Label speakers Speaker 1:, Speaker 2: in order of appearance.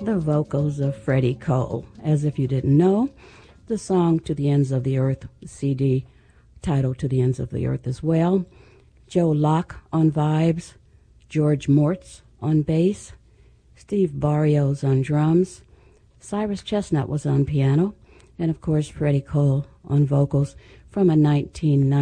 Speaker 1: the vocals of Freddie Cole. As if you didn't know, the song To the Ends of the Earth, CD titled To the Ends of the Earth as well. Joe Locke on vibes, George Mortz on bass, Steve Barrios on drums, Cyrus Chestnut was on piano, and of course Freddie Cole on vocals from a 1990